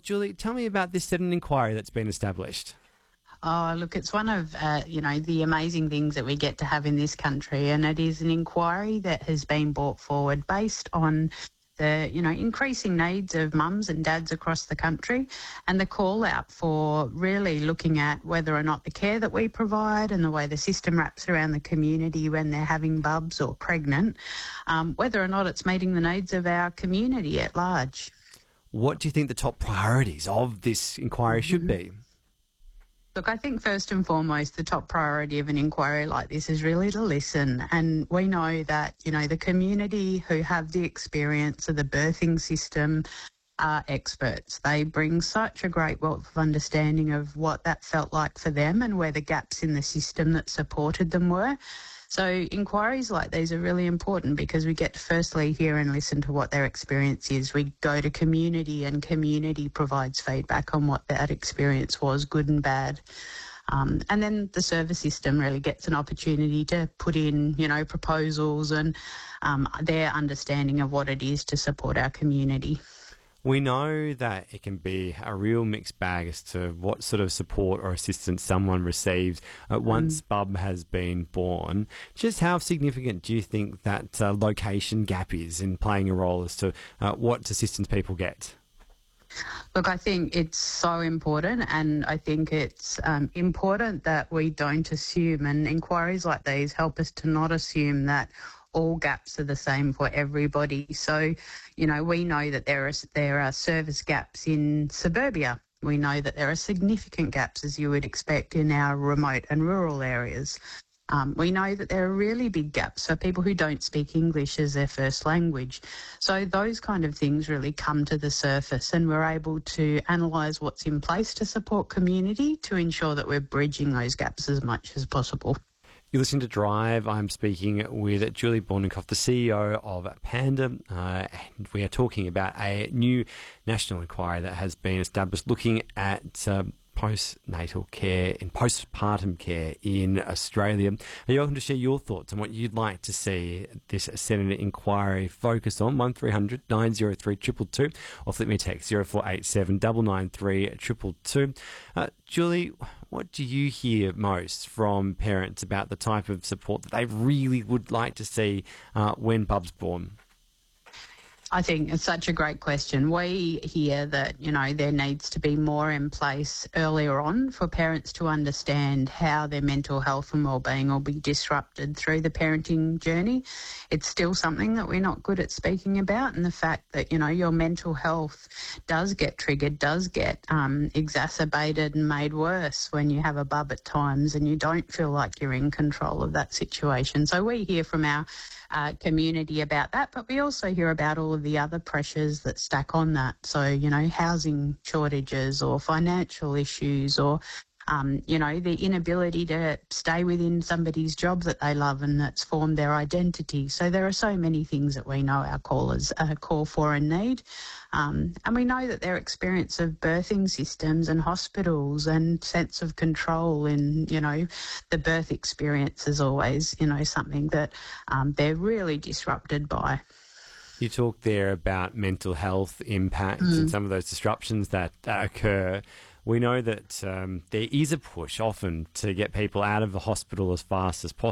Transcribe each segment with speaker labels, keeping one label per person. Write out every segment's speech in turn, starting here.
Speaker 1: Julie, tell me about this Senate inquiry that's been established.
Speaker 2: Oh, look, it's one of, the amazing things that we get to have in this country, and it is an inquiry that has been brought forward based on the, increasing needs of mums and dads across the country, and the call out for really looking at whether or not the care that we provide and the way the system wraps around the community when they're having bubs or pregnant, whether or not it's meeting the needs of our community at large.
Speaker 1: What do you think the top priorities of this inquiry should be?
Speaker 2: Look, I think first and foremost, the top priority of an inquiry like this is really to listen. And we know that, the community who have the experience of the birthing system are experts. They bring such a great wealth of understanding of what that felt like for them and where the gaps in the system that supported them were. So inquiries like these are really important because we get to firstly hear and listen to what their experience is. We go to community and community provides feedback on what that experience was, good and bad. And then the service system really gets an opportunity to put in, proposals and their understanding of what it is to support our community.
Speaker 1: We know that it can be a real mixed bag as to what sort of support or assistance someone receives once bub has been born. Just how significant do you think that location gap is in playing a role as to what assistance people get?
Speaker 2: Look, I think it's so important, and I think it's important that we don't assume, and inquiries like these help us to not assume that all gaps are the same for everybody. So, we know that there are service gaps in suburbia. We know that there are significant gaps, as you would expect, in our remote and rural areas. We know that there are really big gaps for people who don't speak English as their first language. So those kind of things really come to the surface, and we're able to analyse what's in place to support community to ensure that we're bridging those gaps as much as possible.
Speaker 1: You're listening to Drive. I'm speaking with Julie Bornikoff, the CEO of Panda, and we are talking about a new national inquiry that has been established looking at postnatal care and postpartum care in Australia. Are you welcome to share your thoughts on what you'd like to see this Senate inquiry focus on? 1300 903 222 or flip me a text 0487 993 222. Julie, what do you hear most from parents about the type of support that they really would like to see when bub's born?
Speaker 2: I think it's such a great question. We hear that, there needs to be more in place earlier on for parents to understand how their mental health and wellbeing will be disrupted through the parenting journey. It's still something that we're not good at speaking about, and the fact that, your mental health does get triggered, does get exacerbated and made worse when you have a bub at times and you don't feel like you're in control of that situation. So we hear from our community about that, but we also hear about all of the other pressures that stack on that. So, housing shortages or financial issues or, the inability to stay within somebody's job that they love and that's formed their identity. So there are so many things that we know our callers call for and need. And we know that their experience of birthing systems and hospitals and sense of control in, the birth experience is always, something that they're really disrupted by.
Speaker 1: You talked there about mental health impacts and some of those disruptions that occur. We know that there is a push often to get people out of the hospital as fast as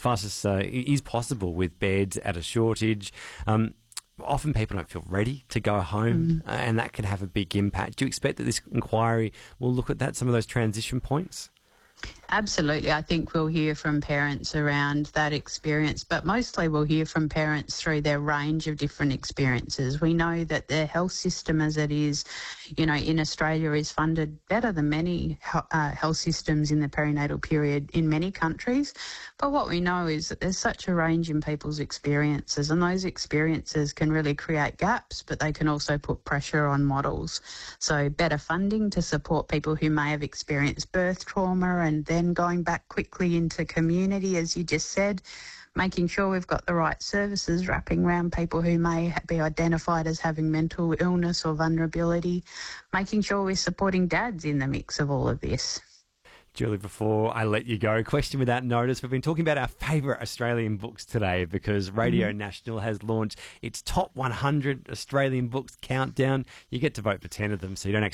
Speaker 1: is possible with beds at a shortage. Often people don't feel ready to go home, and that can have a big impact. Do you expect that this inquiry will look at some of those transition points?
Speaker 2: Absolutely. I think we'll hear from parents around that experience, but mostly we'll hear from parents through their range of different experiences. We know that the health system as it is, in Australia is funded better than many health systems in the perinatal period in many countries. But what we know is that there's such a range in people's experiences, and those experiences can really create gaps, but they can also put pressure on models. So better funding to support people who may have experienced birth trauma and then going back quickly into community, as you just said, making sure we've got the right services wrapping around people who may be identified as having mental illness or vulnerability, making sure we're supporting dads in the mix of all of this.
Speaker 1: Julie, before I let you go, question without notice. We've been talking about our favourite Australian books today because Radio National has launched its top 100 Australian books countdown. You get to vote for 10 of them, so you don't actually